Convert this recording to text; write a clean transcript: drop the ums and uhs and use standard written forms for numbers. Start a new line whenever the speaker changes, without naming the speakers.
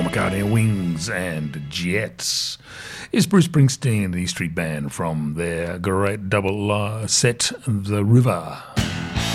McCartney and Wings and Jets is Bruce Springsteen and the E Street Band from their great double set, The River.